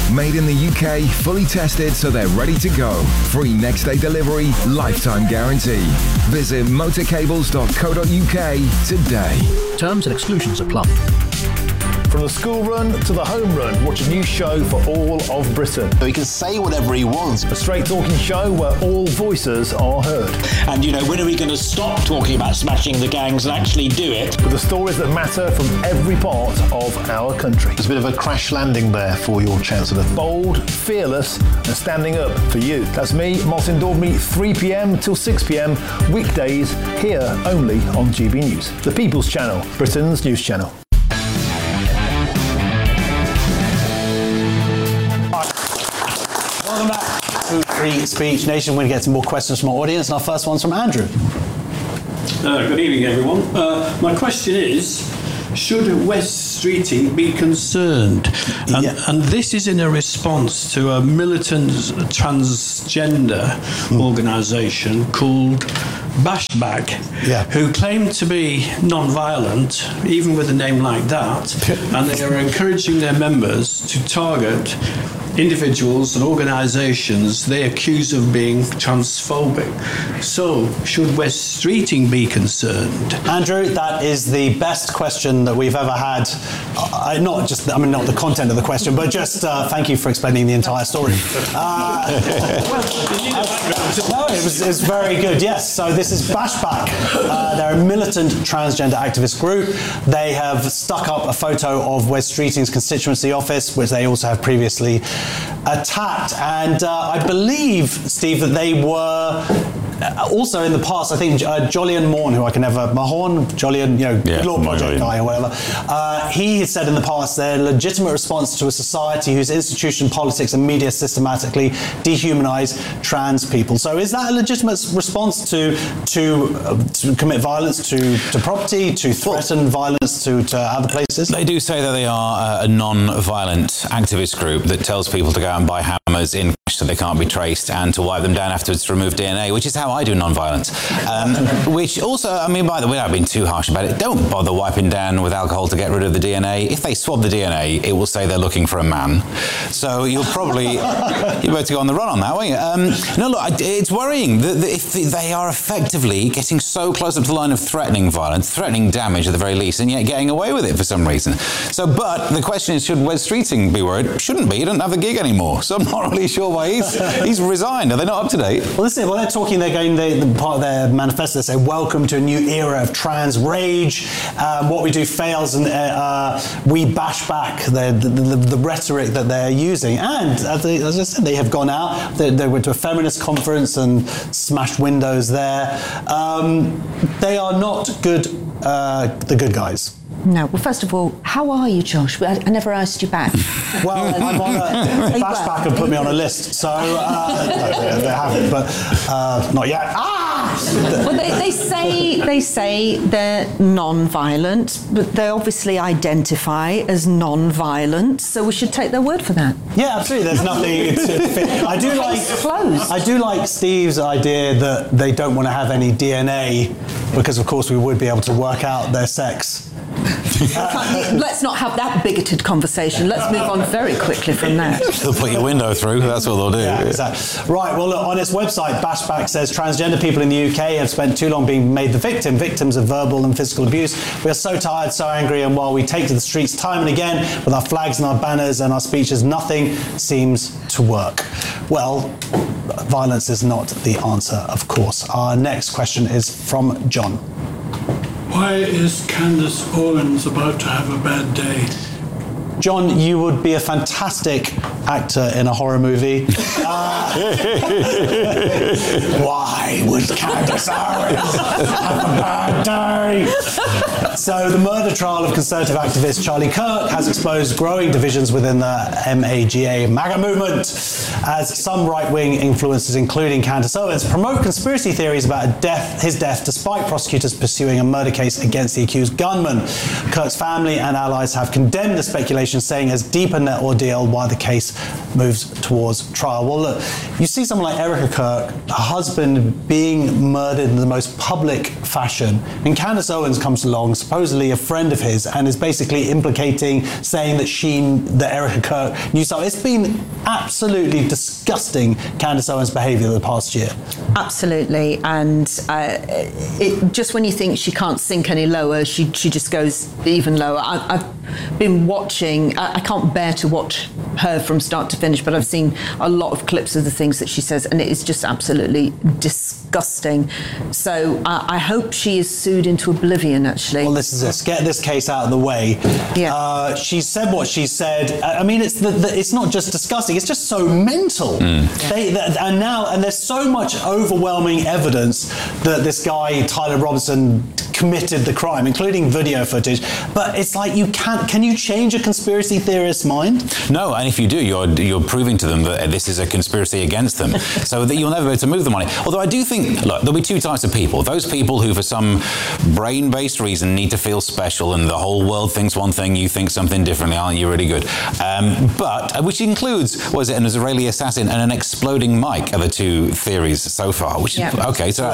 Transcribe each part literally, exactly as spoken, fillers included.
Made in the U K, fully tested so they're ready to go. Free next day delivery, lifetime guarantee. Visit motorcables dot co dot U K today. Terms and exclusions apply. From the school run to the home run, watch a new show for all of Britain. He can say whatever he wants. A straight talking show where all voices are heard. And, you know, when are we going to stop talking about smashing the gangs and actually do it? With the stories that matter from every part of our country. There's a bit of a crash landing there for your Chancellor. Bold, fearless, and standing up for you. That's me, Martin Dormy, three p.m. till six p.m. weekdays, here only on G B News. The People's Channel, Britain's news channel. Welcome back to Free Speech Nation. We're going to get some more questions from our audience, and our first one's from Andrew. Uh, good evening, everyone. Uh, my question is, should West Streeting be concerned? And, Yeah. and this is in a response to a militant transgender Mm. organisation called Bashback, Yeah. who claim to be non-violent, even with a name like that, and they are encouraging their members to target individuals and organisations they accuse of being transphobic. So, should West Streeting be concerned? Andrew, that is the best question that we've ever had. Uh, not just, I mean, not the content of the question, but just uh, thank you for explaining the entire story. Uh, no, it was, it was very good, yes. So this is Bashback. Uh, they're a militant transgender activist group. They have stuck up a photo of West Streeting's constituency office, which they also have previously attacked. And uh, I believe, Steve, that they were also in the past, I think uh, Jolyon Morn, who I can never, Mahorn, Jolyon, you know, Yeah, Law Project Jolyon. guy or whatever, uh, he has said in the past they're a legitimate response to a society whose institution, politics and media systematically dehumanize trans people. So is that a legitimate response to to, uh, to commit violence to, to property, to threaten violence to, to other places? They do say that they are a non-violent activist group that tells people to go out and buy hammers in cash so they can't be traced and to wipe them down afterwards to remove D N A, which is how I do non-violence. Um, which also, I mean, by the way, without being too harsh about it, don't bother wiping down with alcohol to get rid of the D N A. If they swab the D N A, it will say they're looking for a man. So you'll probably, you're about to go on the run on that, won't you? Um, no, look, it's worrying that if they are effectively getting so close up to the line of threatening violence, threatening damage at the very least, and yet getting away with it for some reason. So, but the question is, should Wes Streeting be worried? Shouldn't be. He doesn't have the gig anymore. So I'm not really sure why he's he's resigned. Are they not up to date? Well, listen, when they're talking, they're going, they, the part of their manifesto, they say, welcome to a new era of trans rage. Um, what we do fails and uh, uh, we bash back the, the, the, the rhetoric that they're using. And as, they, as I said, they have gone out, they, they went to a feminist conference and smashed windows there. Um, they are not good, uh, the good guys. No, well, first of all, how are you, Josh? I, I never asked you back. Well, I'm on a Bashback and put me on a list, so uh, no, they haven't, but uh, not yet. Ah! Well, they, they say they say they're non-violent, but they obviously identify as non-violent, so we should take their word for that. Yeah, absolutely. There's nothing. To fit. I do like. Closed. I do like Steve's idea that they don't want to have any D N A because, of course, we would be able to work out their sex. Uh, let's not have that bigoted conversation. Let's move on very quickly from that. They'll put your window through. That's what they'll do. Yeah, exactly. Right, well, look, on its website, Bashback says transgender people in the U K have spent too long being made the victim, victims of verbal and physical abuse. We are so tired, so angry, and while we take to the streets time and again with our flags and our banners and our speeches, nothing seems to work. Well, violence is not the answer, of course. Our next question is from John. Why is Candace Owens about to have a bad day? John, you would be a fantastic actor in a horror movie. Uh, why would Candace Owens have a bad day? So the murder trial of Conservative activist Charlie Kirk has exposed growing divisions within the MAGA MAGA movement, as some right-wing influencers, including Candace Owens, promote conspiracy theories about a death, his death despite prosecutors pursuing a murder case against the accused gunman. Kirk's family and allies have condemned the speculation, saying as deep an ordeal why the case moves towards trial. Well, look, you see someone like Erica Kirk, her husband being murdered in the most public fashion, and Candace Owens comes along, supposedly a friend of his, and is basically implicating, saying that she, that Erica Kirk knew something. It's been absolutely disgusting, Candace Owens' behaviour the past year. Absolutely, and uh, it, just when you think she can't sink any lower, she she just goes even lower. I, I've been watching, I, I can't bear to watch her from start to finish, but I've seen a lot of clips of the things that she says, and it is just absolutely disgusting. So uh, I hope she is sued into oblivion, actually. Well, this is this. Get this case out of the way. Yeah. Uh, she said what she said. I mean, it's the, the, it's not just disgusting, it's just so mental. Mm. They, they, and now, and there's so much overwhelming evidence that this guy, Tyler Robinson, committed the crime, including video footage. But it's like, you can't, can you change a conspiracy theorist's mind? No, and if you do, you're you're proving to them that this is a conspiracy against them, so that you'll never be able to move them on it. Although I do think, look, there'll be two types of people. Those people who, for some brain-based reason, need to feel special, and the whole world thinks one thing, you think something differently, aren't you really good? Um, but, which includes, was it an Israeli assassin and an exploding mic are the two theories so far, which yeah. is, okay, so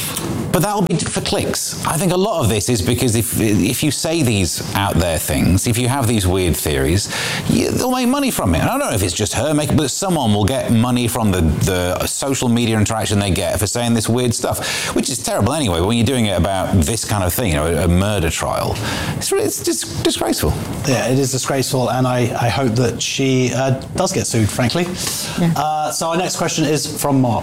but that'll be for clicks. I think a lot of this is because if if you say these out there things, if you have these weird theories, you, they'll make money from it. And I don't know if it's just her making, but someone will get money from the, the social media interaction they get for saying this weird stuff, which is terrible anyway. When you're doing it about this kind of thing, you know, a murder trial, it's, really, it's just disgraceful. Yeah, it is disgraceful, and I, I hope that she uh, does get sued, frankly. Yeah. Uh, so our next question is from Mark.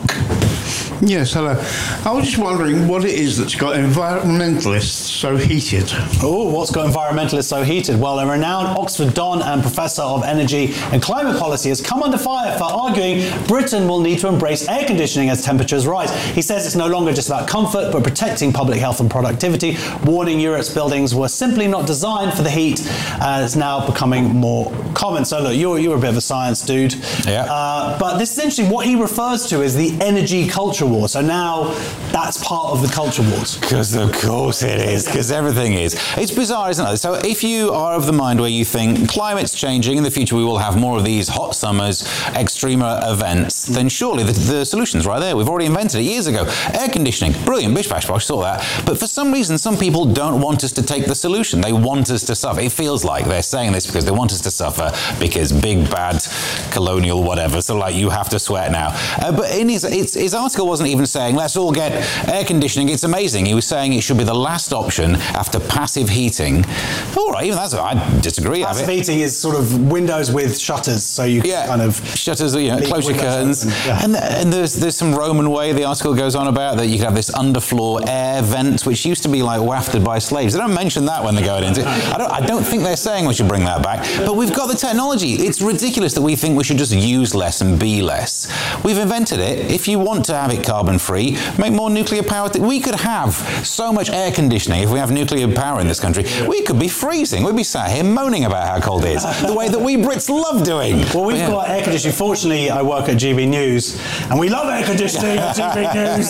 Yes, hello. I was just wondering what it is that's got environmentalists so heated. Oh, what's got environmentalists so heated? Well, a renowned Oxford Don and Professor of Energy and Climate Policy has come under fire for arguing Britain will need to embrace air conditioning as temperatures rise. He says it's no longer just about comfort, but protecting public health and productivity, warning Europe's buildings were simply not designed for the heat, and it's now becoming more common. So look, you're, you're a bit of a science dude. Yeah. Uh, but this is interesting. What he refers to is the energy culture war. So now that's part of the culture wars. Because of course it is, because everything is. It's bizarre, isn't it? So if you are of the mind where you think climate's changing, in the future we will have more of these hot summers, extremer events, then surely the, the solution's right there. We've already invented it years ago. Air conditioning, brilliant, bish bash bosh, saw that. But for some reason, some people don't want us to take the solution. They want us to suffer. It feels like they're saying this because they want us to suffer because big, bad, colonial, whatever. So like, you have to sweat now. Uh, but in his, his, his article wasn't even saying, let's all get air conditioning, it's amazing. He was saying it should be the last option after passive heating. All right, even that's, I disagree. Passive heating is sort of windows with shutters, so you yeah, kind of... Shutters, you know, close your curtains. Yeah. And, and there's there's some Roman way, the article goes on about, that you could have this underfloor air vent, which used to be like wafted by slaves. They don't mention that when they're going into it. I don't, I don't think they're saying we should bring that back, but we've got the technology. It's ridiculous that we think we should just use less and be less. We've invented it. If you want to have it carbon-free, make more nuclear power. Th- we could have so much air conditioning if we have nuclear power in this country. We could be freezing. We'd be sat here moaning about how cold it is, the way that we Brits love doing. Well, we've yeah. got air conditioning. Fortunately, I work at G B News, and we love air conditioning at G B News.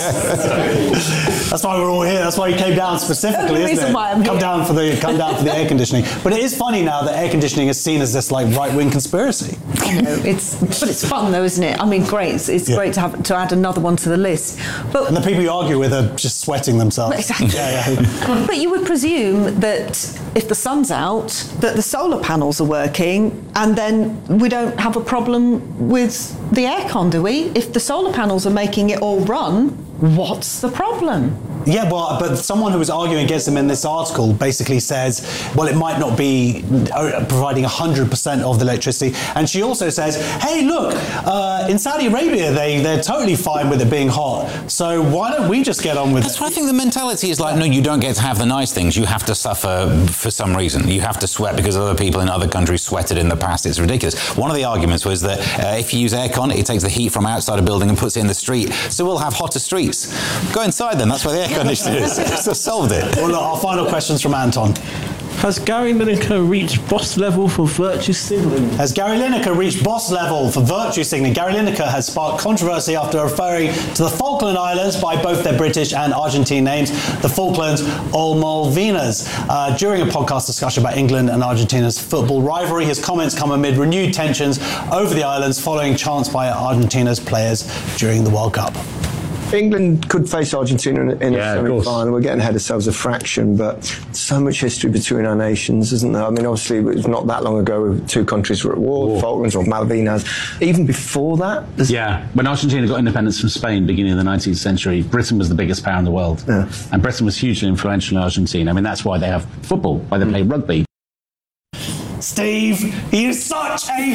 That's why we're all here. That's why you came down specifically, That's the isn't reason it? why I'm come here. down for the come down for the air conditioning. But it is funny now that air conditioning is seen as this like right-wing conspiracy. You know, it's but it's fun though, isn't it? I mean, great. It's, it's Yeah. great to have to add another one to the list. But And the people you argue with are just sweating themselves. Exactly. Yeah, yeah. But you would presume that if the sun's out, that the solar panels are working, and then we don't have a problem with the aircon, do we? If the solar panels are making it all run, what's the problem? Yeah, well, but someone who was arguing against them in this article basically says, well, it might not be providing one hundred percent of the electricity. And she also says, hey, look, uh, in Saudi Arabia, they, they're totally fine with it being hot. So why don't we just get on with That's it? why I think the mentality is like, no, you don't get to have the nice things. You have to suffer for some reason. You have to sweat because other people in other countries sweated in the past. It's ridiculous. One of the arguments was that uh, if you use aircon, it takes the heat from outside a building and puts it in the street. So we'll have hotter streets. Go inside then. That's where the air conditioner is. So solved it. Well, look, our final question's from Anton. Has Gary Lineker reached boss level for virtue signalling? Has Gary Lineker reached boss level for virtue signalling? Gary Lineker has sparked controversy after referring to the Falkland Islands by both their British and Argentine names, the Falklands or Malvinas. Uh, during a podcast discussion about England and Argentina's football rivalry, his comments come amid renewed tensions over the islands following chants by Argentina's players during the World Cup. England could face Argentina in, in yeah, a semi-final. We're getting ahead of ourselves a fraction, but so much history between our nations, isn't there? I mean, obviously, it was not that long ago two countries were at war, war. Falklands or Malvinas. Even before that? Yeah, when Argentina got independence from Spain, beginning of the nineteenth century, Britain was the biggest power in the world. Yeah. And Britain was hugely influential in Argentina. I mean, that's why they have football, why they mm. play rugby. Steve, he is such a... Do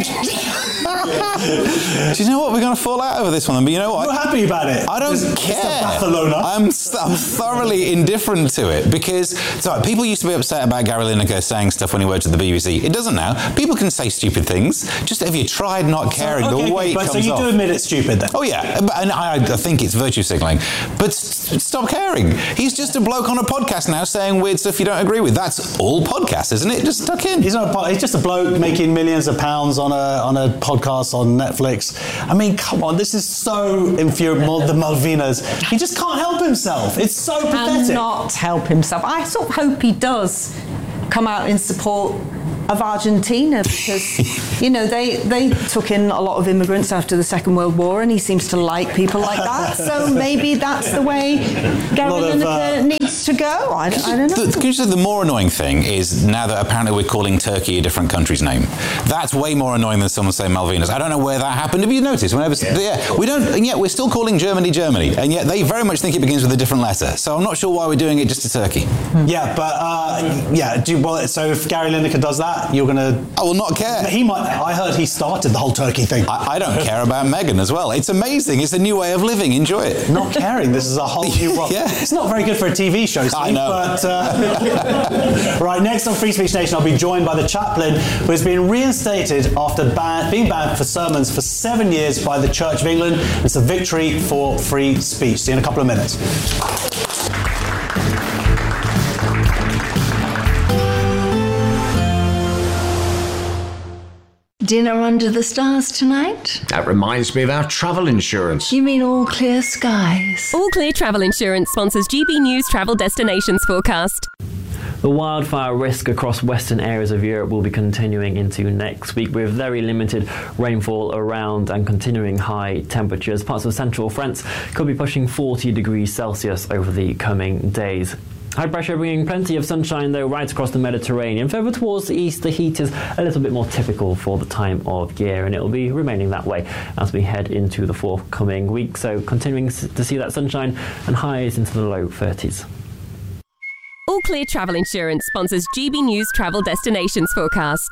you know what? We're going to fall out over this one, but you know what? You're happy about it? I don't Just, care. Barcelona. I'm, I'm thoroughly indifferent to it because sorry, people used to be upset about Gary Lineker saying stuff when he worked at the B B C. It doesn't now. People can say stupid things. Just have you tried not caring so, okay, the way but it comes So you off. do admit it's stupid then? Oh yeah, and I, I think it's virtue signalling. But s- stop caring. He's just a bloke on a podcast now saying weird stuff you don't agree with. That's all podcasts, isn't it? Just tuck in. He's not. A, he's just a bloke making millions of pounds on a on a podcast on Netflix. I mean, come on, this is so infuriating. The Malvinas. He just can't help himself. It's so pathetic. Cannot help himself. I sort of hope he does come out in support of Argentina because, you know, they they took in a lot of immigrants after the Second World War and he seems to like people like that. So maybe that's the way Gary Lineker uh, needs to go. I, I don't know. The, the, the more annoying thing is now that apparently we're calling Turkey a different country's name. That's way more annoying than someone saying Malvinas. I don't know where that happened. Have you noticed? Whenever, yeah. yeah, we don't, and yet we're still calling Germany Germany, and yet they very much think it begins with a different letter. So I'm not sure why we're doing it just to Turkey. Yeah, but uh, yeah. Do, well, so if Gary Lineker does that, you're going to... I will not care. He might... I heard he started the whole Turkey thing. I, I don't care about Meghan as well. It's amazing. It's a new way of living. Enjoy it. Not caring. This is a whole new world. Yeah. It's not very good for a T V show, Steve, I know. But, uh, right, next on Free Speech Nation, I'll be joined by the chaplain who has been reinstated after ban- being banned for sermons for seven years by the Church of England. It's a victory for free speech. See you in a couple of minutes. Dinner under the stars tonight? That reminds me of our travel insurance. You mean All Clear Skies? All Clear Travel Insurance sponsors G B News Travel Destinations Forecast. The wildfire risk across western areas of Europe will be continuing into next week with very limited rainfall around and continuing high temperatures. Parts of central France could be pushing forty degrees Celsius over the coming days. High pressure bringing plenty of sunshine though right across the Mediterranean. Further towards the east, the heat is a little bit more typical for the time of year, and it will be remaining that way as we head into the forthcoming week. So continuing to see that sunshine and highs into the low thirties. All Clear Travel Insurance sponsors G B News Travel Destinations Forecast.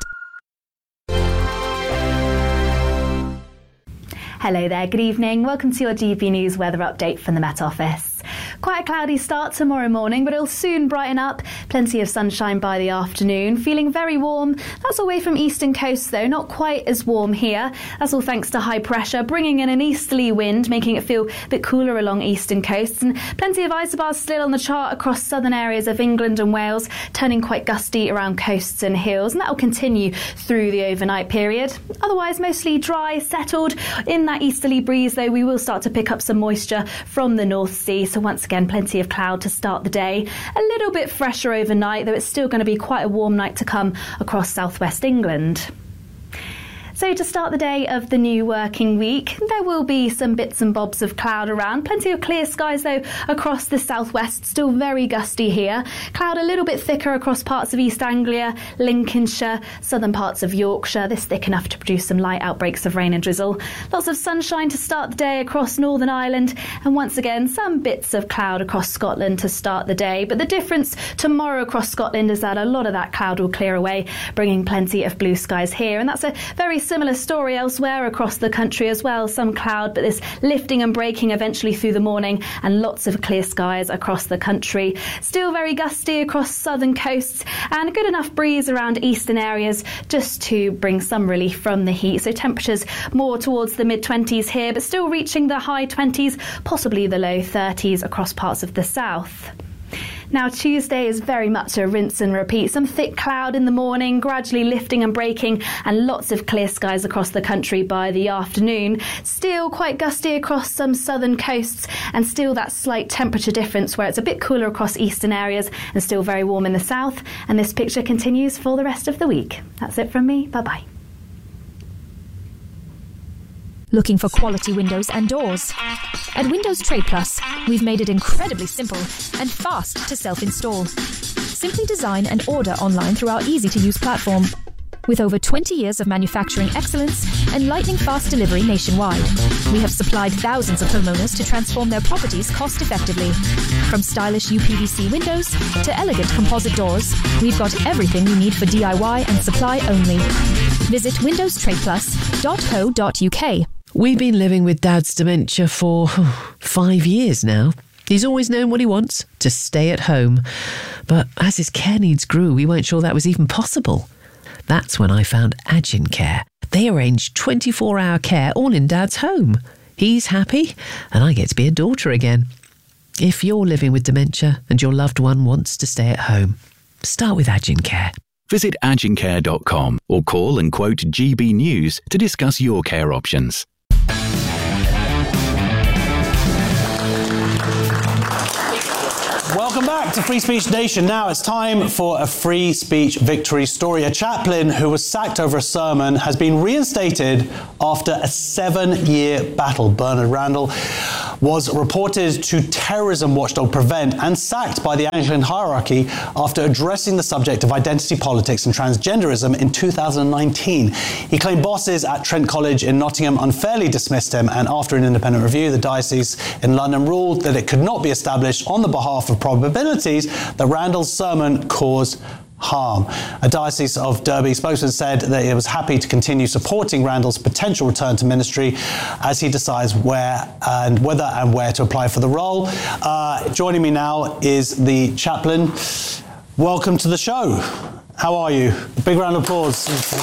Hello there, good evening. Welcome to your G B News weather update from the Met Office. Quite a cloudy start tomorrow morning, but it'll soon brighten up. Plenty of sunshine by the afternoon. Feeling very warm. That's away from eastern coasts though, not quite as warm here. That's all thanks to high pressure, bringing in an easterly wind, making it feel a bit cooler along eastern coasts. And plenty of isobars still on the chart across southern areas of England and Wales, turning quite gusty around coasts and hills. And that will continue through the overnight period. Otherwise, mostly dry, settled. In that easterly breeze though, we will start to pick up some moisture from the North Sea. So once again, plenty of cloud to start the day. A little bit fresher overnight, though it's still going to be quite a warm night to come across southwest England. So to start the day of the new working week, there will be some bits and bobs of cloud around. Plenty of clear skies though across the southwest, still very gusty here. Cloud a little bit thicker across parts of East Anglia, Lincolnshire, southern parts of Yorkshire. This thick enough to produce some light outbreaks of rain and drizzle. Lots of sunshine to start the day across Northern Ireland, and once again some bits of cloud across Scotland to start the day. But the difference tomorrow across Scotland is that a lot of that cloud will clear away, bringing plenty of blue skies here. And that's a very similar story elsewhere across the country as well. Some cloud, but this lifting and breaking eventually through the morning, and lots of clear skies across the country. Still very gusty across southern coasts, and a good enough breeze around eastern areas just to bring some relief from the heat. So temperatures more towards the mid twenties here, but still reaching the high twenties, possibly the low thirties across parts of the south. Now, Tuesday is very much a rinse and repeat. Some thick cloud in the morning, gradually lifting and breaking, and lots of clear skies across the country by the afternoon. Still quite gusty across some southern coasts, and still that slight temperature difference where it's a bit cooler across eastern areas and still very warm in the south. And this picture continues for the rest of the week. That's it from me. Bye-bye. Looking for quality windows and doors? At Windows Trade Plus, we've made it incredibly simple and fast to self-install. Simply design and order online through our easy-to-use platform. With over twenty years of manufacturing excellence and lightning-fast delivery nationwide, we have supplied thousands of homeowners to transform their properties cost-effectively. From stylish U P V C windows to elegant composite doors, we've got everything you need for D I Y and supply only. Visit windows trade plus dot co dot U K. We've been living with Dad's dementia for five years now. He's always known what he wants, to stay at home. But as his care needs grew, we weren't sure that was even possible. That's when I found Agin Care. They arrange twenty-four hour care all in Dad's home. He's happy, and I get to be a daughter again. If you're living with dementia and your loved one wants to stay at home, start with Agin Care. Visit agin care dot com or call and quote G B News to discuss your care options. Welcome back to Free Speech Nation. Now it's time for a free speech victory story. A chaplain who was sacked over a sermon has been reinstated after a seven-year battle. Bernard Randall was reported to terrorism watchdog Prevent and sacked by the Anglican hierarchy after addressing the subject of identity politics and transgenderism in two thousand nineteen. He claimed bosses at Trent College in Nottingham unfairly dismissed him, and after an independent review, the diocese in London ruled that it could not be established on the behalf of probabilities that Randall's sermon caused harm. A Diocese of Derby spokesman said that it was happy to continue supporting Randall's potential return to ministry as he decides where and whether and where to apply for the role. Uh, joining me now is the chaplain. Welcome to the show. How are you? A big round of applause.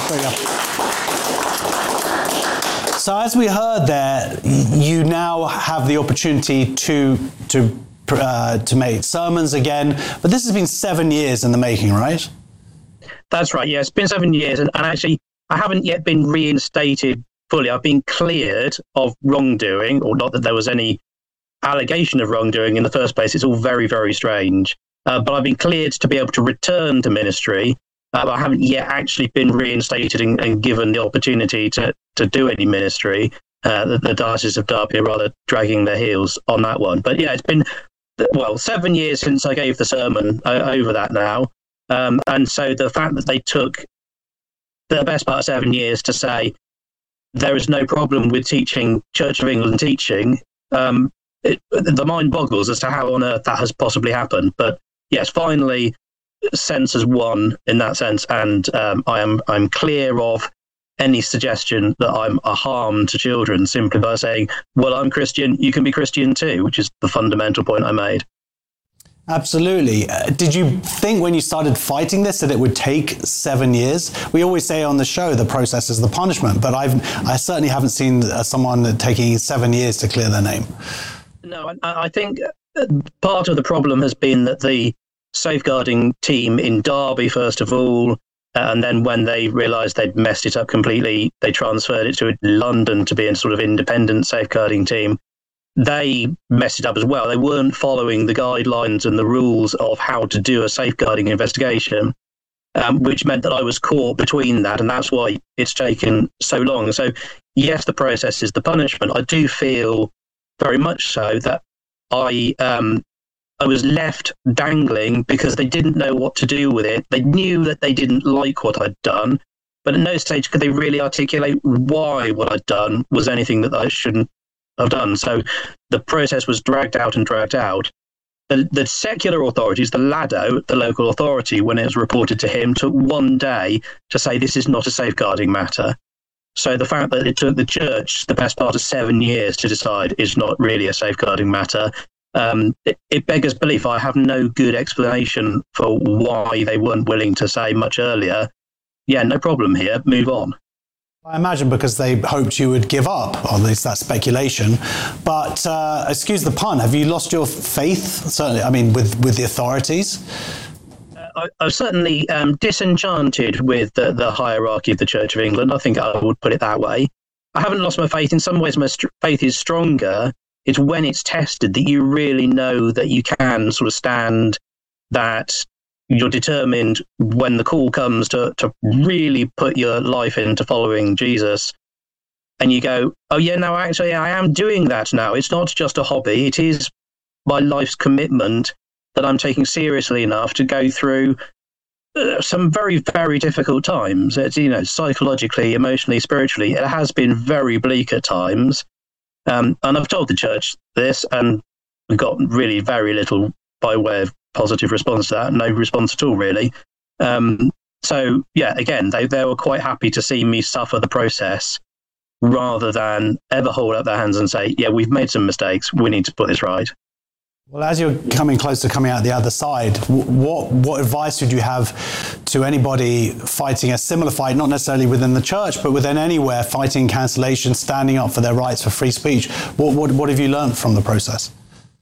So as we heard there, you now have the opportunity to to Uh, to make sermons again, but this has been seven years in the making, right? That's right, yeah, it's been seven years, and, and actually I haven't yet been reinstated fully. I've been cleared of wrongdoing, or not that there was any allegation of wrongdoing in the first place. It's all very, very strange. Uh, but I've been cleared to be able to return to ministry. Uh, but I haven't yet actually been reinstated and, and given the opportunity to, to do any ministry. Uh, the, the Diocese of Derby are rather dragging their heels on that one. But yeah, it's been well, seven years since I gave the sermon uh, over that now. Um, and so the fact that they took the best part of seven years to say there is no problem with teaching Church of England teaching, um, it, the mind boggles as to how on earth that has possibly happened. But yes, finally, sense has won in that sense. And um, I am I'm clear of any suggestion that I'm a harm to children simply by saying, well, I'm Christian, you can be Christian too, which is the fundamental point I made. Absolutely. Uh, did you think when you started fighting this that it would take seven years? We always say on the show the process is the punishment, but I've I certainly haven't seen uh, someone taking seven years to clear their name. No, I, I think part of the problem has been that the safeguarding team in Derby, first of all, and then when they realised they'd messed it up completely, they transferred it to London to be a sort of independent safeguarding team. They messed it up as well. They weren't following the guidelines and the rules of how to do a safeguarding investigation, um, which meant that I was caught between that, and that's why it's taken so long. So, yes, the process is the punishment. I do feel very much so that I... Um, I was left dangling because they didn't know what to do with it. They knew that they didn't like what I'd done, but at no stage could they really articulate why what I'd done was anything that I shouldn't have done. So the process was dragged out and dragged out. The, the secular authorities, the Lado, the local authority, when it was reported to him, took one day to say this is not a safeguarding matter. So the fact that it took the church the best part of seven years to decide is not really a safeguarding matter. Um, it, it beggars belief. I have no good explanation for why they weren't willing to say much earlier, yeah, no problem here, move on. I imagine because they hoped you would give up, or at least that's speculation. But uh, excuse the pun, have you lost your faith? Certainly, I mean, with, with the authorities? I, I'm certainly um, disenchanted with the, the hierarchy of the Church of England. I think I would put it that way. I haven't lost my faith. In some ways, my st- faith is stronger. It's when it's tested that you really know that you can sort of stand, that you're determined when the call comes to, to really put your life into following Jesus. And you go, oh, yeah, no, actually, I am doing that now. It's not just a hobby. It is my life's commitment that I'm taking seriously enough to go through uh, some very, very difficult times. It's, you know, psychologically, emotionally, spiritually, it has been very bleak at times. Um, and I've told the church this, and we've got really very little by way of positive response to that. No response at all, really. Um, so, yeah, again, they, they were quite happy to see me suffer the process rather than ever hold up their hands and say, yeah, we've made some mistakes. We need to put this right. Well, as you're coming close to coming out the other side, what what advice would you have to anybody fighting a similar fight, not necessarily within the church, but within anywhere, fighting cancellation, standing up for their rights for free speech? What what, what have you learned from the process?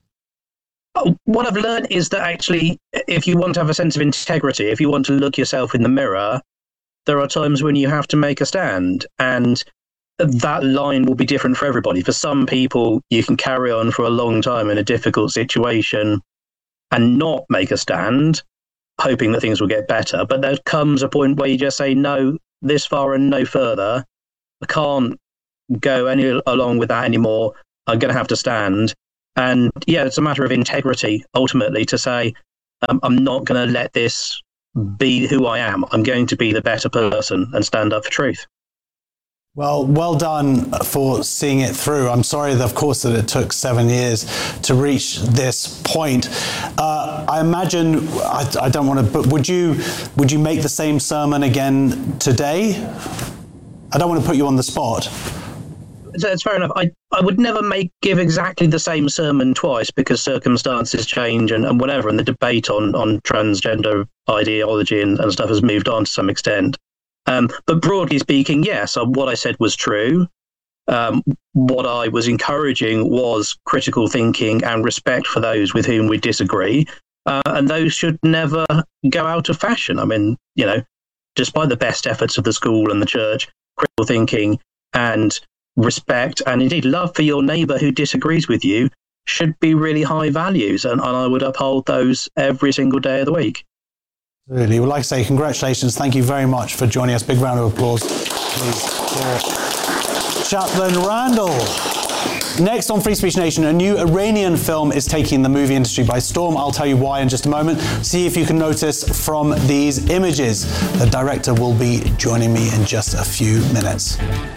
Oh, what I've learned is that actually, if you want to have a sense of integrity, if you want to look yourself in the mirror, there are times when you have to make a stand. And that line will be different for everybody. For some people, you can carry on for a long time in a difficult situation and not make a stand, hoping that things will get better. But there comes a point where you just say, no, this far and no further. I can't go any along with that anymore. I'm going to have to stand. And yeah, it's a matter of integrity, ultimately, to say, um, I'm not going to let this be who I am. I'm going to be the better person and stand up for truth. Well, well done for seeing it through. I'm sorry, of course, that it took seven years to reach this point. Uh, I imagine, I, I don't want to, but would you would you make the same sermon again today? I don't want to put you on the spot. That's fair enough. I, I would never make give exactly the same sermon twice because circumstances change and, and whatever, and the debate on, on transgender ideology and, and stuff has moved on to some extent. Um, but broadly speaking, yes, uh, what I said was true. Um, what I was encouraging was critical thinking and respect for those with whom we disagree. Uh, and those should never go out of fashion. I mean, you know, despite the best efforts of the school and the church, critical thinking and respect and indeed love for your neighbour who disagrees with you should be really high values. And, and I would uphold those every single day of the week. Really, well, like I say, congratulations. Thank you very much for joining us. Big round of applause, please, for Chaplain Randall. Next on Free Speech Nation, a new Iranian film is taking the movie industry by storm. I'll tell you why in just a moment. See if you can notice from these images. The director will be joining me in just a few minutes.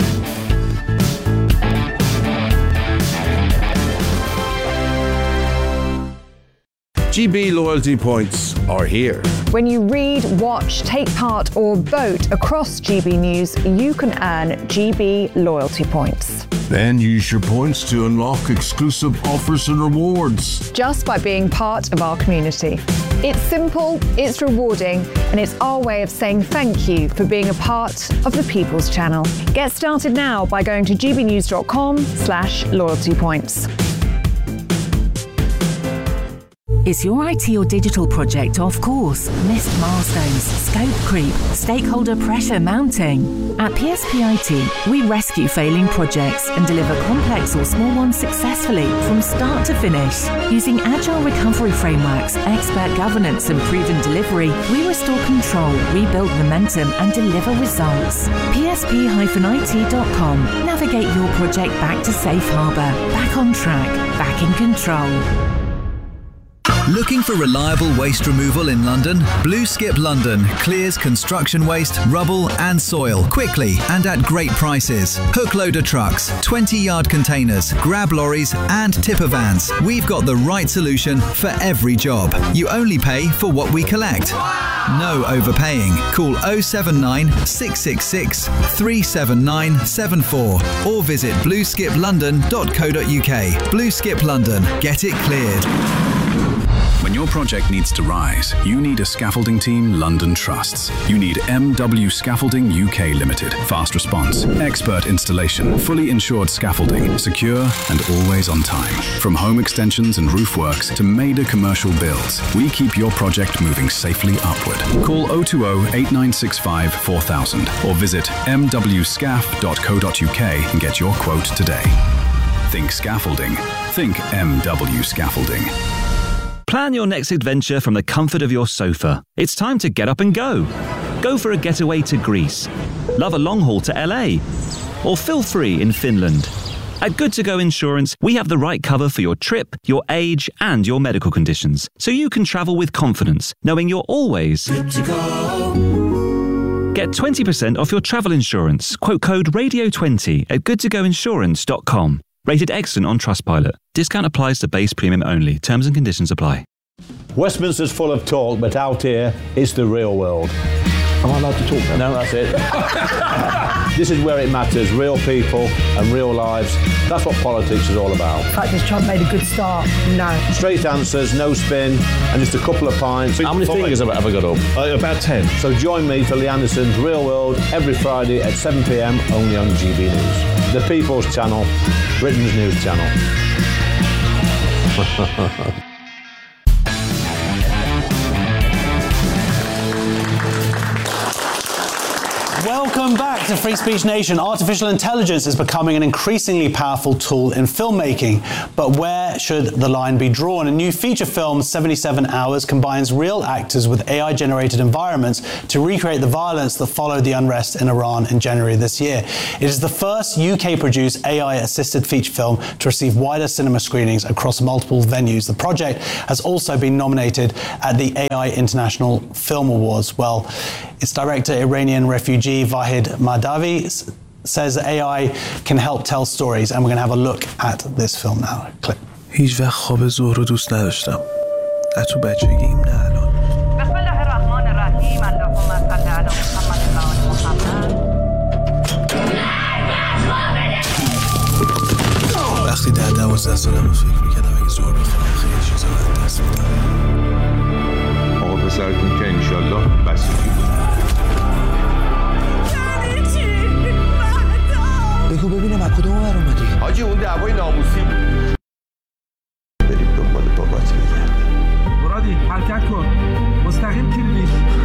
G B loyalty points are here. When you read, watch, take part or vote across G B News, you can earn G B loyalty points. Then use your points to unlock exclusive offers and rewards. Just by being part of our community. It's simple, it's rewarding, and it's our way of saying thank you for being a part of the People's Channel. Get started now by going to gbnews.com slash loyalty points. Is your I T or digital project off course? Missed milestones, scope creep, stakeholder pressure mounting? At P S P I T, we rescue failing projects and deliver complex or small ones successfully from start to finish. Using agile recovery frameworks, expert governance and proven delivery, we restore control, rebuild momentum and deliver results. P S P I T dot com. Navigate your project back to safe harbour, back on track, back in control. Looking for reliable waste removal in London? Blue Skip London clears construction waste, rubble and soil quickly and at great prices. Hook loader trucks, twenty yard containers, grab lorries and tipper vans. We've got the right solution for every job. You only pay for what we collect. No overpaying. Call oh seven nine, six six six, three seven nine seven four or visit blue skip london dot co dot uk. Blue Skip London. Get it cleared. When you're your project needs to rise, you need a scaffolding team London trusts. You need M W Scaffolding U K Limited. Fast response, expert installation, fully insured scaffolding, secure and always on time. From home extensions and roof works to major commercial builds, we keep your project moving safely upward. Call oh two oh, eight nine six five, four thousand or visit m w scaf dot co dot u k and get your quote today. Think scaffolding. Think M W Scaffolding. Plan your next adventure from the comfort of your sofa. It's time to get up and go. Go for a getaway to Greece. Love a long haul to L A. Or feel free in Finland. At Good To Go Insurance, we have the right cover for your trip, your age, and your medical conditions, so you can travel with confidence, knowing you're always good to go. Get twenty percent off your travel insurance. Quote code radio twenty at good to go insurance dot com. Rated excellent on Trustpilot. Discount applies to base premium only. Terms and conditions apply. Westminster's full of talk, but out here, it's the real world. Am I allowed to talk now? No, that's it. This is where it matters. Real people and real lives. That's what politics is all about. In fact, has Trump made a good start? No. Straight answers, no spin, and just a couple of pints. How many fingers have I ever got up? Uh, about ten. So join me for Lee Anderson's Real World every Friday at seven p m only on G B News. The People's Channel, Britain's news channel. Welcome back to Free Speech Nation. Artificial intelligence is becoming an increasingly powerful tool in filmmaking. But where should the line be drawn? A new feature film, seventy-seven hours, combines real actors with A I-generated environments to recreate the violence that followed the unrest in Iran in January this year. It is the first U K-produced A I-assisted feature film to receive wider cinema screenings across multiple venues. The project has also been nominated at the A I International Film Awards. Well, its director, Iranian refugee Vahid Mahdavi, says A I can help tell stories, and we're going to have a look at this film now. Clip. هیچ وقت خواب ظهر رو دوست نداشتم. نه تو بچگیم نه الان. بسم الله الرحمن الرحیم. اللهم صل علی محمد و آل محمد. وقتی در دوازده سالم فکر می‌کردم اگه ظهر بخورم خیلی چیزا رو دست میدم. آقا پسرتون که انشالله بسیجی بود. بگو ببینم از کدوم ور اومدی؟ حاجی اون دعوای ناموسی بود. بریم دنبال بابات بگردیم. مرادی حرکت کن. مستقیم کلیدیش.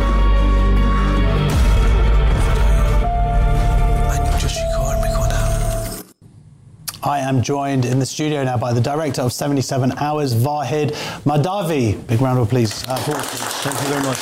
من اینجا چی کار میکنم؟ I am joined in the studio now by the director of seventy-seven hours, Vahid Mahdavi. Big round of applause. Uh, Thank you very much.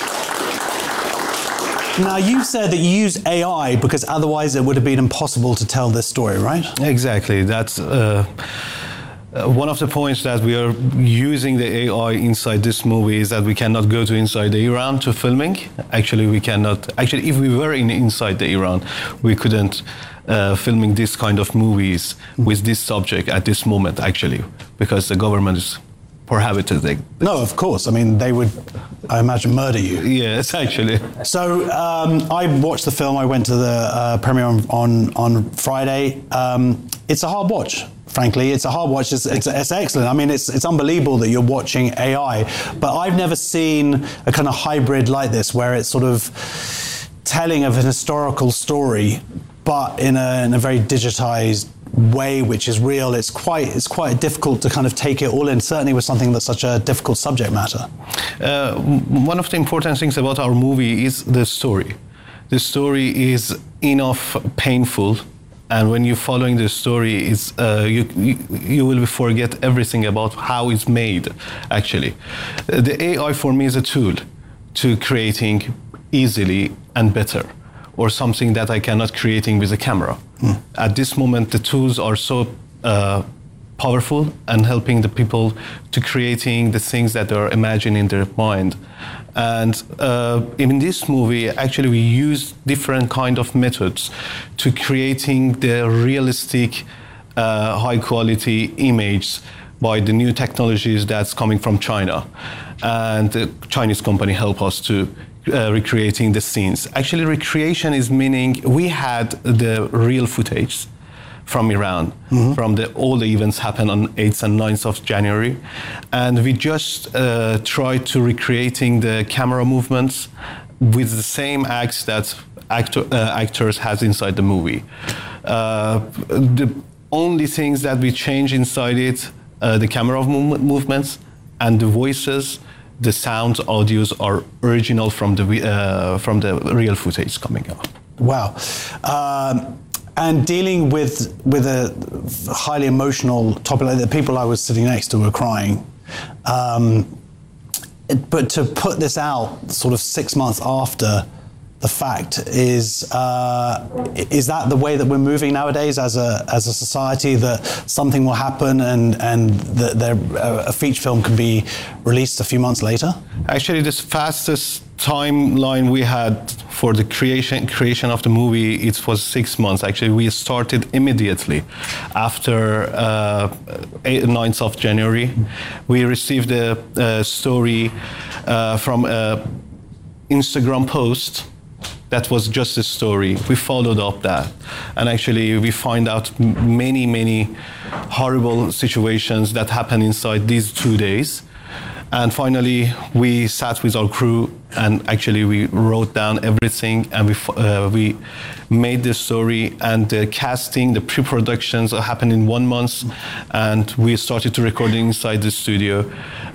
Now, you said that you use A I because otherwise it would have been impossible to tell this story, right? Exactly. That's uh, uh, one of the points that we are using the A I inside this movie is that we cannot go to inside the Iran to filming. Actually, we cannot. Actually, if we were in inside the Iran, we couldn't uh, filming this kind of movies with this subject at this moment, actually, because the government is prohibited. No, of course. I mean, they would, I imagine, murder you. Yes, actually. So um, I watched the film. I went to the uh, premiere on, on, on Friday. Um, it's a hard watch, frankly. It's a hard watch. It's, it's, it's excellent. I mean, it's, it's unbelievable that you're watching A I. But I've never seen a kind of hybrid like this, where it's sort of telling of an historical story, but in a, in a very digitized way, which is real. It's quite it's quite difficult to kind of take it all in, certainly with something that's such a difficult subject matter. Uh, one of the important things about our movie is the story. The story is enough painful, and when you're following the story, it's, uh, you, you you will forget everything about how it's made, actually. Uh, the A I for me is a tool to creating easily and better, or something that I cannot creating with a camera. Mm. At this moment, the tools are so uh, powerful and helping the people to creating the things that they're imagining in their mind. And uh, in this movie, actually, we use different kind of methods to creating the realistic, uh, high-quality image by the new technologies that's coming from China. And the Chinese company help us to Uh, recreating the scenes. Actually, recreation is meaning we had the real footage, from Iran. Mm-hmm. From the all the events happened on eighth and ninth of January, and we just uh, tried to recreating the camera movements with the same acts that actor, uh, actors has inside the movie. Uh, the only things that we change inside it, uh, the camera mov- movements and the voices, the sounds, audios are original from the uh, from the real footage coming up. Wow. Um, and dealing with with a highly emotional topic, like the people I was sitting next to were crying. Um, it, but to put this out sort of six months after the fact is uh, is that the way that we're moving nowadays as a as a society, that something will happen and and that there, a feature film can be released a few months later? Actually, this fastest timeline we had for the creation creation of the movie, it was six months. Actually, we started immediately after uh, eighth, ninth of January. We received a, a story uh, from an Instagram post. That was just a story. We followed up that, and actually we find out many, many horrible situations that happened inside these two days. And finally, we sat with our crew, and actually we wrote down everything, and we uh, we made this story. And the casting, the pre-productions happened in one month, and we started to recording inside the studio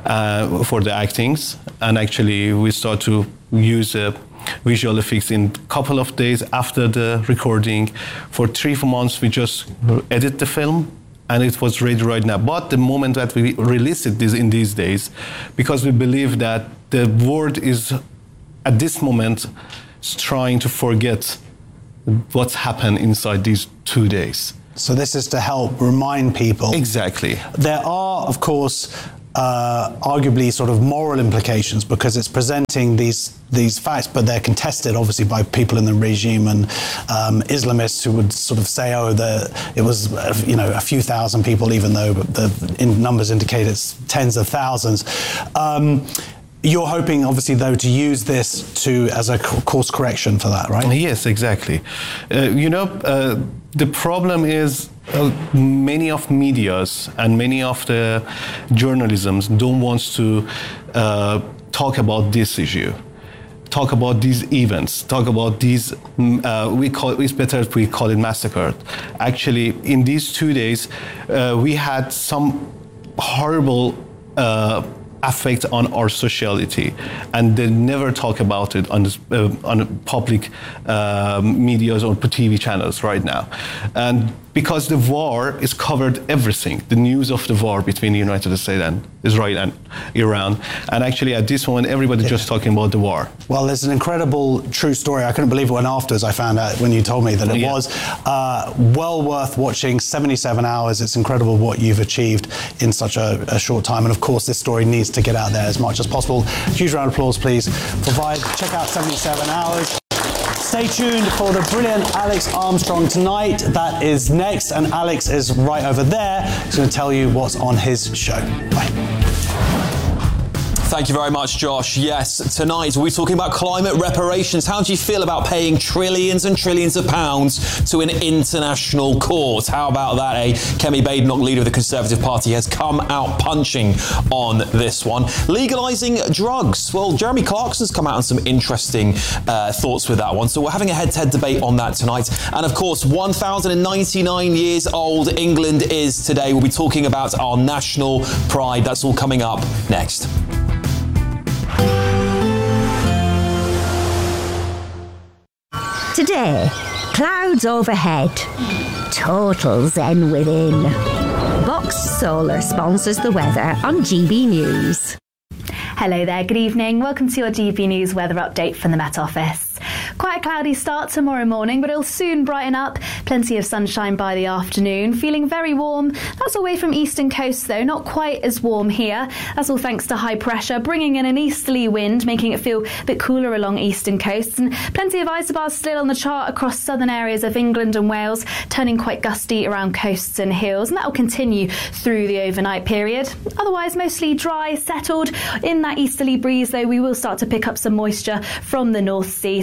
uh, for the actings. And actually, we started to use a visual effects in a couple of days after the recording. For three four months, we just edit the film, and it was ready right now. But the moment that we release it is in these days, because we believe that the world is, at this moment, trying to forget what's happened inside these two days. So this is to help remind people. Exactly. There are, of course, uh, arguably sort of moral implications, because it's presenting these these facts, but they're contested obviously by people in the regime and um, Islamists who would sort of say, oh, the, it was uh, you know a few thousand people, even though the in numbers indicate it's tens of thousands. Um, You're hoping, obviously, though, to use this to as a course correction for that, right? Yes, exactly. Uh, you know, uh, the problem is uh, many of medias and many of the journalisms don't want to uh, talk about this issue, talk about these events, talk about these. Uh, we call it's better if we call it massacre. Actually, in these two days, uh, we had some horrible. Uh, affect on our sociality, and they never talk about it on, this, uh, on public uh, medias or T V channels right now. And because the war is covered everything, the news of the war between the United States and Israel and Iran, and actually at this moment everybody's yeah. just talking about the war. Well, there's an incredible true story. I couldn't believe it when afterwards I found out, when you told me that it yeah. was uh, well worth watching. seventy-seven hours. It's incredible what you've achieved in such a, a short time, and of course this story needs to get out there as much as possible. Huge round of applause, please. Provide, check out seventy-seven hours. Stay tuned for the brilliant Alex Armstrong tonight. That is next, and Alex is right over there. He's going to tell you what's on his show. Bye. Thank you very much, Josh. Yes, tonight we're talking about climate reparations. How do you feel about paying trillions and trillions of pounds to an international court? How about that, eh? Kemi Badenoch, leader of the Conservative Party, has come out punching on this one. Legalising drugs. Well, Jeremy Clarkson's come out on some interesting uh, thoughts with that one. So we're having a head-to-head debate on that tonight. And of course, one thousand ninety-nine years old England is today. We'll be talking about our national pride. That's all coming up next. Today, clouds overhead, total zen within. Box Solar sponsors the weather on G B News. Hello there, good evening. Welcome to your G B News weather update from the Met Office. Quite a cloudy start tomorrow morning, but it'll soon brighten up. Plenty of sunshine by the afternoon. Feeling very warm. That's away from eastern coast, though. Not quite as warm here. That's all thanks to high pressure, bringing in an easterly wind, making it feel a bit cooler along eastern coasts. And plenty of isobars still on the chart across southern areas of England and Wales, turning quite gusty around coasts and hills. And that will continue through the overnight period. Otherwise, mostly dry, settled. In that easterly breeze, though, we will start to pick up some moisture from the North Sea. So once again,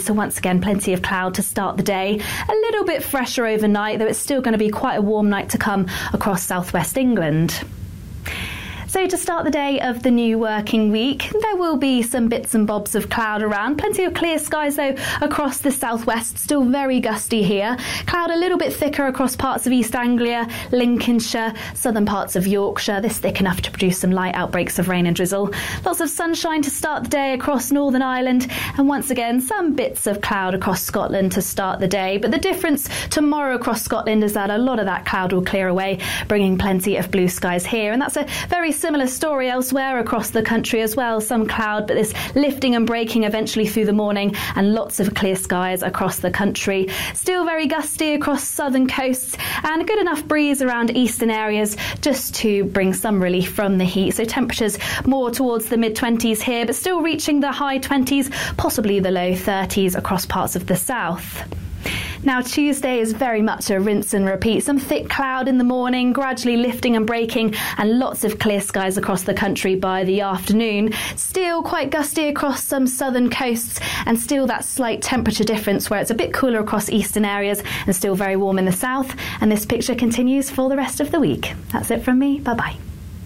again, plenty of cloud to start the day. A little bit fresher overnight, though it's still going to be quite a warm night to come across southwest England. So to start the day of the new working week, there will be some bits and bobs of cloud around. Plenty of clear skies, though, across the southwest. Still very gusty here. Cloud a little bit thicker across parts of East Anglia, Lincolnshire, southern parts of Yorkshire. This thick enough to produce some light outbreaks of rain and drizzle. Lots of sunshine to start the day across Northern Ireland. And once again, some bits of cloud across Scotland to start the day. But the difference tomorrow across Scotland is that a lot of that cloud will clear away, bringing plenty of blue skies here. And that's a very similar story elsewhere across the country as well. Some cloud, but this lifting and breaking eventually through the morning, and lots of clear skies across the country. Still very gusty across southern coasts, and a good enough breeze around eastern areas just to bring some relief from the heat. So temperatures more towards the mid twenties here, but still reaching the high twenties, possibly the low thirties across parts of the south. Now, Tuesday is very much a rinse and repeat. Some thick cloud in the morning, gradually lifting and breaking, and lots of clear skies across the country by the afternoon. Still quite gusty across some southern coasts, and still that slight temperature difference where it's a bit cooler across eastern areas and still very warm in the south. And this picture continues for the rest of the week. That's it from me. Bye-bye.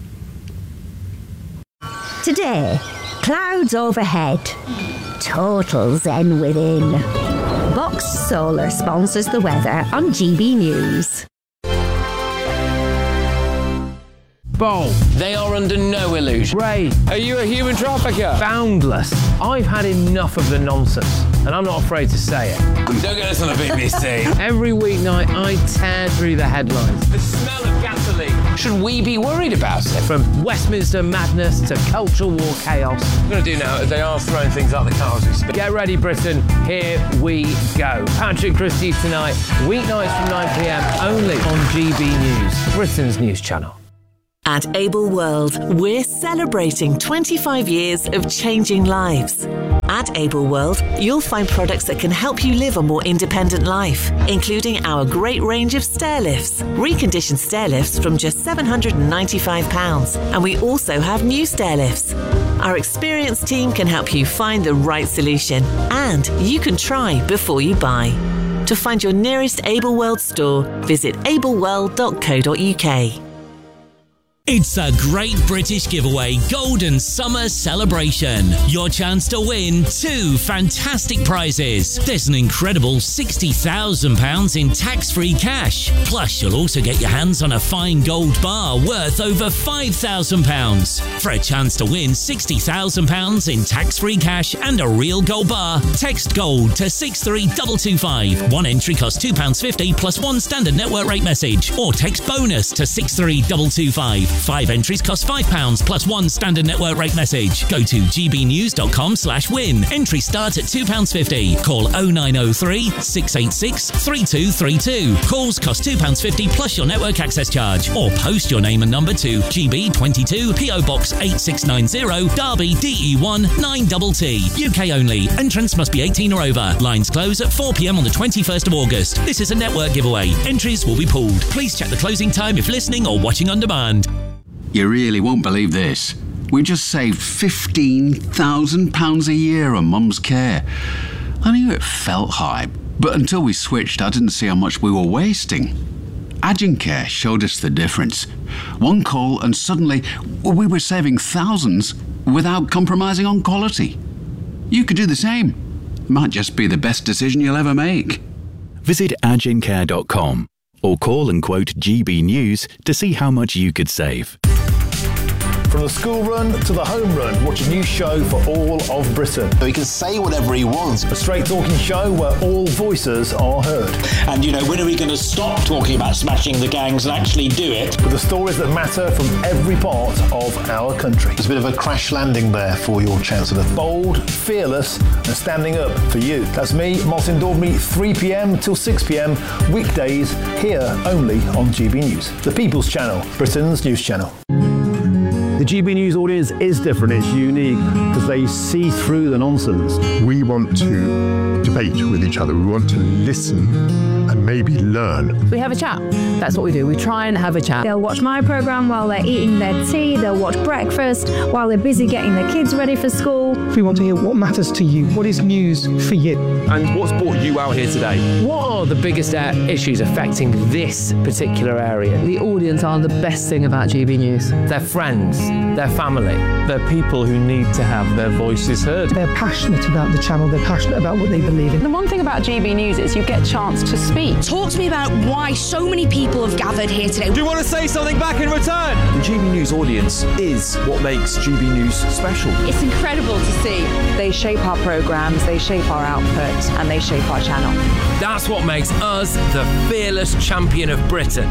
Today, clouds overhead. Total zen within. Box Solar sponsors the weather on G B News. Bowl. They are under no illusion. Ray. Are you a human trafficker? Boundless. I've had enough of the nonsense, and I'm not afraid to say it. Don't get us on the B B C. Every weeknight, I tear through the headlines. The smell of gasoline. Should we be worried about it? From Westminster madness to cultural war chaos. What I'm going to do now is they are throwing things out the car as we speak. Get ready, Britain. Here we go. Patrick Christie tonight, weeknights from nine p m, only on G B News, Britain's news channel. At Able World, we're celebrating twenty-five years of changing lives. At Able World, you'll find products that can help you live a more independent life, including our great range of stair lifts, reconditioned stair lifts from just seven hundred ninety-five pounds, and we also have new stair lifts. Our experienced team can help you find the right solution, and you can try before you buy. To find your nearest Able World store, visit able world dot co dot u k. It's a Great British Giveaway Golden Summer Celebration. Your chance to win two fantastic prizes. There's an incredible sixty thousand pounds in tax-free cash. Plus, you'll also get your hands on a fine gold bar worth over five thousand pounds. For a chance to win sixty thousand pounds in tax-free cash and a real gold bar, text GOLD to six three two two five. One entry costs two pounds fifty plus one standard network rate message. Or text BONUS to six three two two five. Five entries cost five pounds plus one standard network rate message. Go to g b news dot com slash win. Entry starts at two pounds fifty. Call oh nine oh three, six eight six, three two three two. Calls cost two pounds fifty plus your network access charge. Or post your name and number to G B twenty-two, P O Box eight six nine zero, Derby, D E one nine T T. U K only. Entrance must be eighteen or over. Lines close at four p m on the twenty-first of August. This is a network giveaway. Entries will be pooled. Please check the closing time if listening or watching on demand. You really won't believe this. We just saved fifteen thousand pounds a year on Mum's care. I knew it felt high, but until we switched, I didn't see how much we were wasting. Agincare showed us the difference. One call and suddenly we were saving thousands without compromising on quality. You could do the same. It might just be the best decision you'll ever make. Visit agincare dot com or call and quote G B News to see how much you could save. From the school run to the home run, watch a new show for all of Britain. So he can say whatever he wants. A straight talking show where all voices are heard. And, you know, when are we going to stop talking about smashing the gangs and actually do it? With the stories that matter from every part of our country. There's a bit of a crash landing there for your Chancellor. Bold, fearless and standing up for you. That's me, Martin Daubney, three p m till six p m, weekdays, here only on G B News. The People's Channel, Britain's news channel. The G B News audience is different, it's unique, because they see through the nonsense. We want to debate with each other, we want to listen and maybe learn. We have a chat. That's what we do. We try and have a chat. They'll watch my programme while they're eating their tea, they'll watch breakfast while they're busy getting their kids ready for school. We want to hear what matters to you, what is news for you. And what's brought you out here today? What are the biggest uh, issues affecting this particular area? The audience are the best thing about G B News. Their friends, their family. They're people who need to have their voices heard. They're passionate about the channel, they're passionate about what they believe in. The one thing about G B News is you get a chance to speak. Talk to me about why so many people have gathered here today. Do you want to say something back in return? The G B News audience is what makes G B News special. It's incredible to see. They shape our programmes, they shape our output, and they shape our channel. That's what makes us the fearless champion of Britain.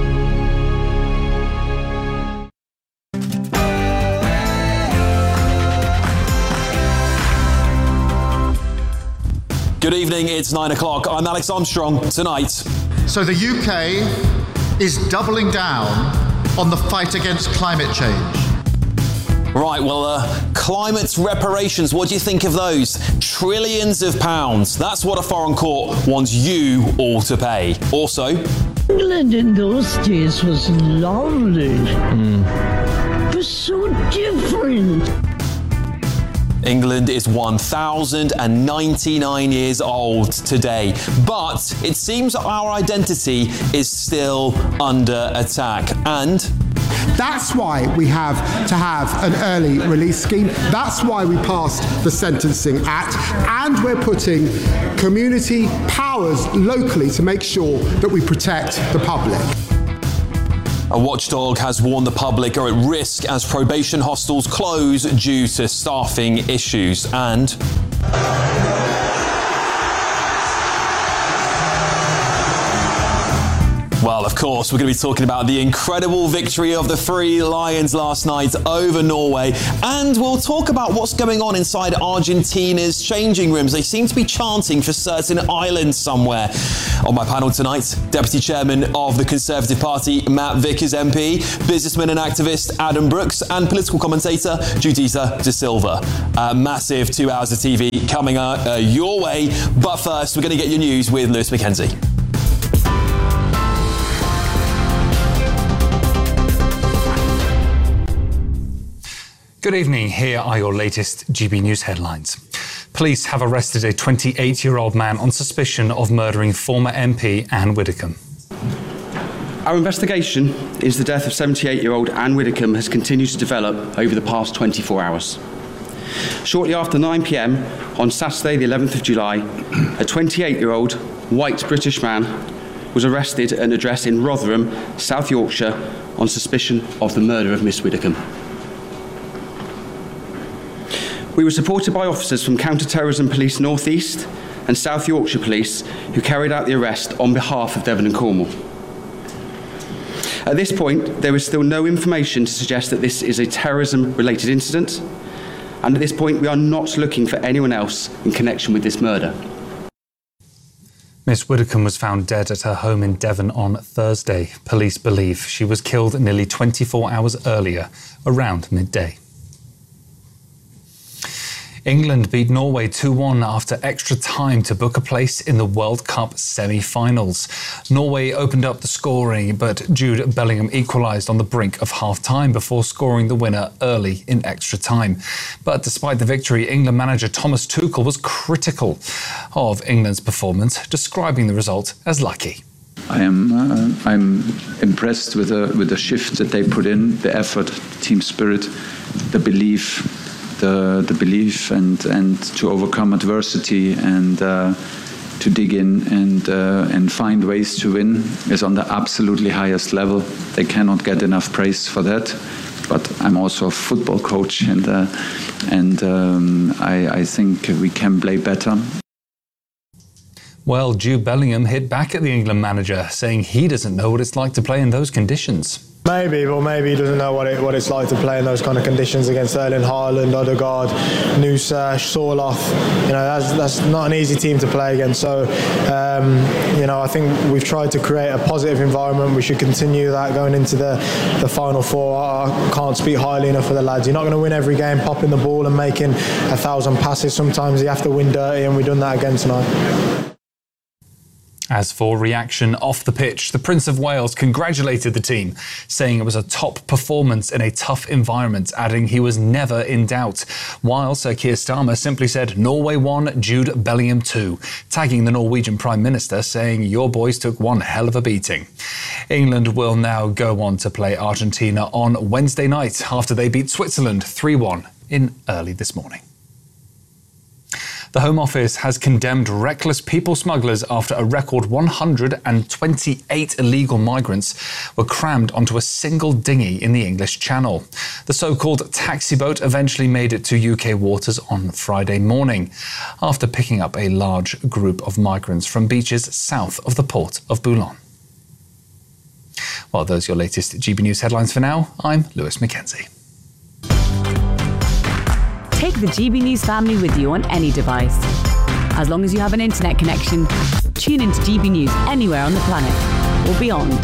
Good evening, it's nine o'clock. I'm Alex Armstrong. Tonight. So the U K is doubling down on the fight against climate change. Right, well, uh, climate reparations, what do you think of those? Trillions of pounds. That's what a foreign court wants you all to pay. Also, England in those days was lovely. Mm. It was so different. England is one thousand ninety-nine years old today, but it seems our identity is still under attack. And that's why we have to have an early release scheme. That's why we passed the Sentencing Act, and we're putting community powers locally to make sure that we protect the public. A watchdog has warned the public are at risk as probation hostels close due to staffing issues. And well, of course, we're going to be talking about the incredible victory of the Three Lions last night over Norway. And we'll talk about what's going on inside Argentina's changing rooms. They seem to be chanting for certain islands somewhere. On my panel tonight, Deputy Chairman of the Conservative Party, Matt Vickers M P, businessman and activist Adam Brooks, and political commentator Juditha De Silva. A massive two hours of T V coming uh, your way. But first, we're going to get your news with Lewis McKenzie. Good evening. Here are your latest G B News headlines. Police have arrested a twenty-eight-year-old man on suspicion of murdering former M P Anne Widdecombe. Our investigation into the death of seventy-eight-year-old Anne Widdecombe has continued to develop over the past twenty-four hours. Shortly after nine p m on Saturday the eleventh of July, a twenty-eight-year-old white British man was arrested at an address in Rotherham, South Yorkshire, on suspicion of the murder of Miss Widdecombe. We were supported by officers from Counter-Terrorism Police North East and South Yorkshire Police who carried out the arrest on behalf of Devon and Cornwall. At this point, there is still no information to suggest that this is a terrorism-related incident, and at this point we are not looking for anyone else in connection with this murder. Miss Widdecombe was found dead at her home in Devon on Thursday. Police believe she was killed nearly twenty-four hours earlier, around midday. England beat Norway two one after extra time to book a place in the World Cup semi-finals. Norway opened up the scoring, but Jude Bellingham equalised on the brink of half-time before scoring the winner early in extra time. But despite the victory, England manager Thomas Tuchel was critical of England's performance, describing the result as lucky. I am uh, I'm impressed with the with the shift that they put in, the effort, the team spirit, the belief. The, the belief and, and to overcome adversity and uh, to dig in and uh, and find ways to win is on the absolutely highest level. They cannot get enough praise for that. But I'm also a football coach, and uh, and um, I, I think we can play better. Well, Jude Bellingham hit back at the England manager, saying he doesn't know what it's like to play in those conditions. Maybe, but maybe he doesn't know what it what it's like to play in those kind of conditions against Erling Haaland, Odegaard, Nusa, Sorloth. You know, that's that's not an easy team to play against. So, um, you know, I think we've tried to create a positive environment. We should continue that going into the the final four. I can't speak highly enough for the lads. You're not going to win every game popping the ball and making a thousand passes. Sometimes you have to win dirty, and we've done that again tonight. As for reaction off the pitch, the Prince of Wales congratulated the team, saying it was a top performance in a tough environment, adding he was never in doubt. While Sir Keir Starmer simply said Norway won, Jude Bellingham two, tagging the Norwegian Prime Minister, saying your boys took one hell of a beating. England will now go on to play Argentina on Wednesday night after they beat Switzerland three one in early this morning. The Home Office has condemned reckless people smugglers after a record one hundred twenty-eight illegal migrants were crammed onto a single dinghy in the English Channel. The so-called taxi boat eventually made it to U K waters on Friday morning, after picking up a large group of migrants from beaches south of the port of Boulogne. Well, those are your latest G B News headlines for now. I'm Lewis Mackenzie. Take the G B News family with you on any device. As long as you have an internet connection, tune into G B News anywhere on the planet or beyond.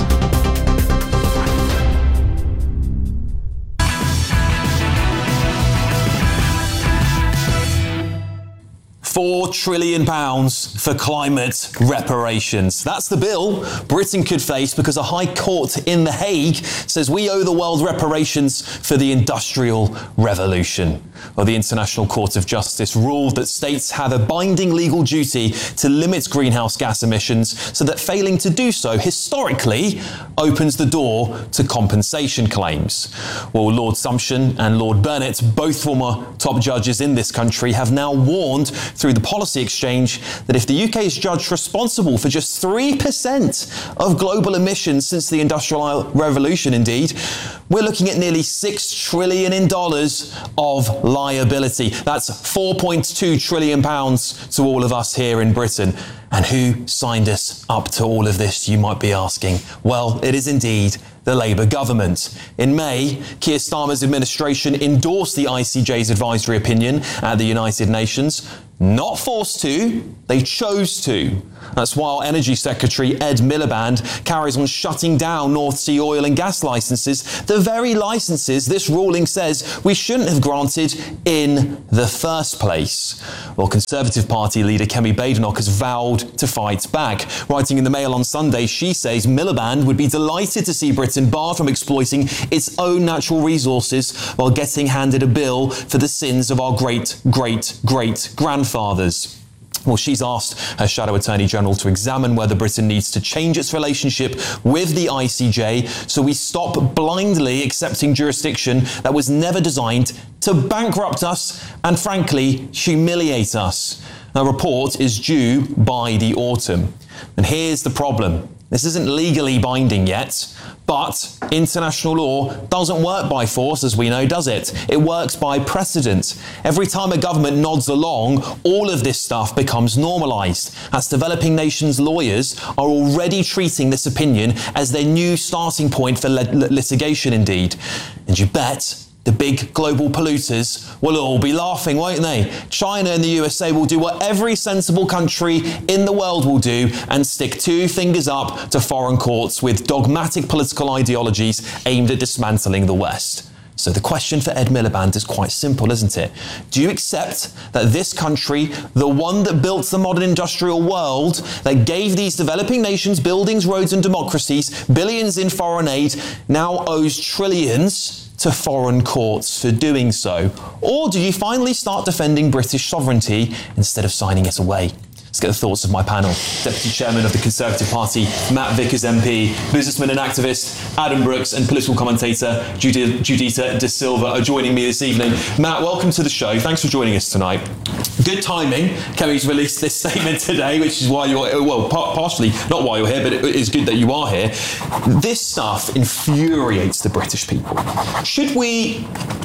Four trillion pounds for climate reparations. That's the bill Britain could face because a high court in The Hague says we owe the world reparations for the Industrial Revolution. Well, the International Court of Justice ruled that states have a binding legal duty to limit greenhouse gas emissions, so that failing to do so historically opens the door to compensation claims. Well, Lord Sumption and Lord Burnett, both former top judges in this country, have now warned through the policy exchange that if the U K is judged responsible for just three percent of global emissions since the Industrial Revolution, indeed, we're looking at nearly six trillion in dollars of liability. That's four point two trillion pounds to all of us here in Britain. And who signed us up to all of this, you might be asking? Well, it is indeed the Labour government. In May, Keir Starmer's administration endorsed the I C J's advisory opinion at the United Nations. Not forced to, they chose to. That's while Energy Secretary Ed Miliband carries on shutting down North Sea oil and gas licences, the very licences this ruling says we shouldn't have granted in the first place. Well, Conservative Party leader Kemi Badenoch has vowed to fight back. Writing in the Mail on Sunday, she says Miliband would be delighted to see Britain barred from exploiting its own natural resources while getting handed a bill for the sins of our great, great, great grandfathers. Well, she's asked her Shadow Attorney General to examine whether Britain needs to change its relationship with the I C J so we stop blindly accepting jurisdiction that was never designed to bankrupt us and, frankly, humiliate us. A report is due by the autumn. And here's the problem. This isn't legally binding yet, but international law doesn't work by force, as we know, does it? It works by precedent. Every time a government nods along, all of this stuff becomes normalised, as developing nations' lawyers are already treating this opinion as their new starting point for lit- litigation, indeed. And you bet the big global polluters will all be laughing, won't they? China and the U S A will do what every sensible country in the world will do and stick two fingers up to foreign courts with dogmatic political ideologies aimed at dismantling the West. So the question for Ed Miliband is quite simple, isn't it? Do you accept that this country, the one that built the modern industrial world, that gave these developing nations buildings, roads and democracies, billions in foreign aid, now owes trillions to foreign courts for doing so? Or do you finally start defending British sovereignty instead of signing it away? Let's get the thoughts of my panel. Deputy Chairman of the Conservative Party, Matt Vickers M P, businessman and activist Adam Brooks, and political commentator Judith, Judita De Silva are joining me this evening. Matt, welcome to the show. Thanks for joining us tonight. Good timing. Kemi's released this statement today, which is why you're, well, partially not why you're here, but it is good that you are here. This stuff infuriates the British people. Should we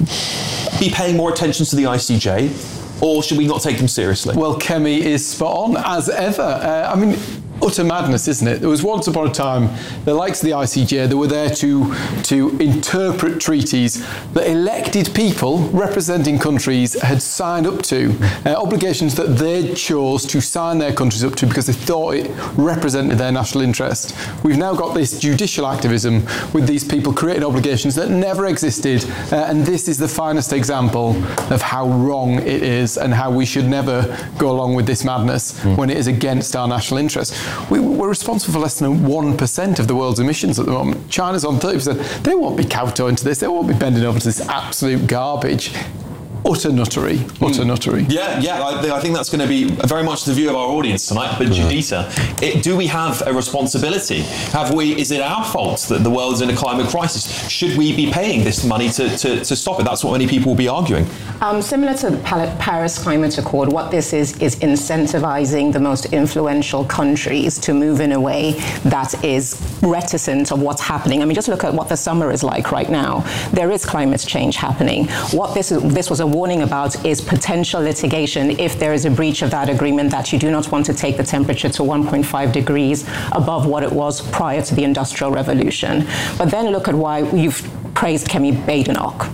be paying more attention to the I C J? Or should we not take them seriously? Well, Kemi is spot on, as ever. Uh, I mean, utter madness, isn't it? There was once upon a time the likes of the I C J that were there to to interpret treaties that elected people representing countries had signed up to, uh, obligations that they chose to sign their countries up to because they thought it represented their national interest. We've now got this judicial activism with these people creating obligations that never existed, uh, and this is the finest example of how wrong it is and how we should never go along with this madness mm. when it is against our national interest. We, we're responsible for less than one percent of the world's emissions at the moment. China's on thirty percent. They won't be kowtowing to this. They won't be bending over to this absolute garbage. Utter nuttery, utter nuttery. Yeah, yeah, I, I think that's going to be very much the view of our audience tonight. But Judita, it, do we have a responsibility? Have we? Is it our fault that the world's in a climate crisis? Should we be paying this money to, to, to stop it? That's what many people will be arguing. Um, similar to the Paris Climate Accord, what this is is incentivizing the most influential countries to move in a way that is reticent of what's happening. I mean, just look at what the summer is like right now. There is climate change happening. What this is, this was a warning about is potential litigation if there is a breach of that agreement, that you do not want to take the temperature to one point five degrees above what it was prior to the Industrial Revolution. But then look at why you've praised Kemi Badenoch.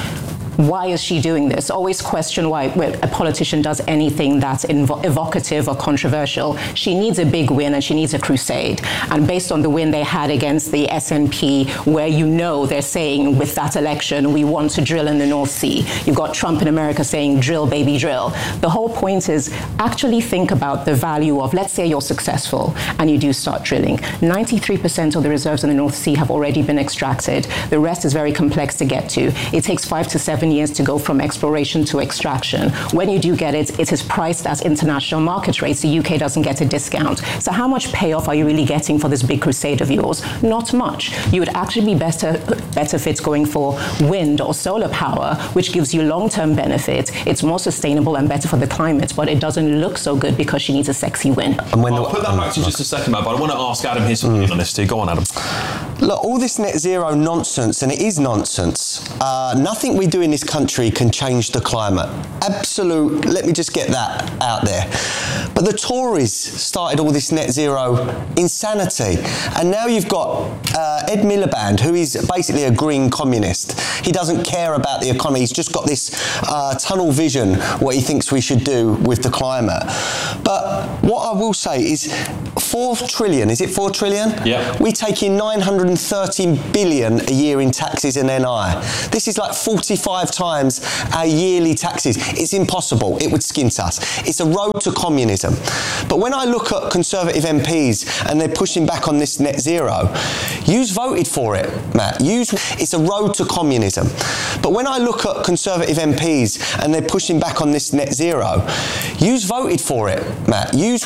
Why is she doing this? Always question why a politician does anything that's invo- evocative or controversial. She needs a big win and she needs a crusade. And based on the win they had against the S N P, where you know they're saying with that election, we want to drill in the North Sea. You've got Trump in America saying, drill, baby, drill. The whole point is actually think about the value of, let's say you're successful and you do start drilling. ninety-three percent of the reserves in the North Sea have already been extracted. The rest is very complex to get to. It takes five to seven years to go from exploration to extraction. When you do get it, it is priced as international market rates. The U K doesn't get a discount. So how much payoff are you really getting for this big crusade of yours? Not much. You would actually be better, better fit going for wind or solar power, which gives you long-term benefit. It's more sustainable and better for the climate, but it doesn't look so good because she needs a sexy win. And when I'll put that back to you just a second, Matt, but I want to ask Adam his opinion mm. on this too. Go on, Adam. Look, all this net zero nonsense, and it is nonsense, uh, nothing we do in this country can change the climate. Absolute, let me just get that out there. But the Tories started all this net zero insanity. And now you've got uh, Ed Miliband, who is basically a green communist. He doesn't care about the economy. He's just got this uh, tunnel vision, what he thinks we should do with the climate. But what I will say is four trillion, is it four trillion? Yeah. We take in nine hundred thirty billion a year in taxes and N I. This is like forty-five times our yearly taxes. It's impossible. It would skint us. It's a road to communism. But when I look at Conservative M Ps and they're pushing back on this net zero, you've voted for it, Matt. You've, it's a road to communism. But when I look at Conservative M Ps and they're pushing back on this net zero, you've voted for it, Matt. You've